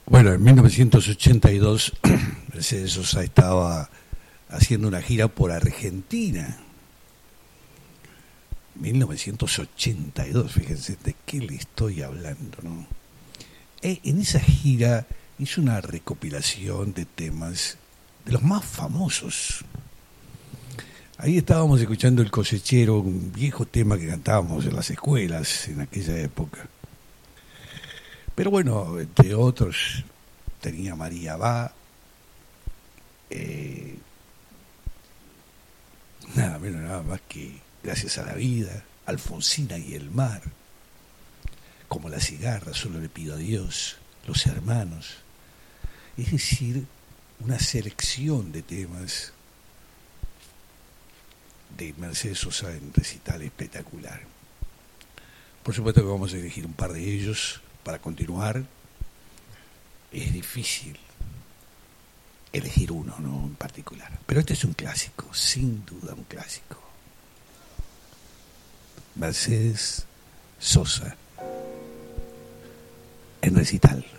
Bueno, en 1982 Mercedes Sosa estaba haciendo una gira por Argentina. 1982, fíjense de qué le estoy hablando, ¿no? En esa gira hizo una recopilación de temas de los más famosos. Ahí estábamos escuchando El Cosechero, un viejo tema que cantábamos en las escuelas en aquella época. Pero bueno, entre otros, tenía María Va, nada menos nada más que Gracias a la Vida, Alfonsina y el Mar, Como la cigarra, Solo le pido a Dios, Los Hermanos. Es decir, una selección de temas de Mercedes Sosa en recital espectacular. Por supuesto que vamos a elegir un par de ellos para continuar. Es difícil elegir uno, ¿no?, en particular. Pero este es un clásico, sin duda un clásico. Mercedes Sosa en recital.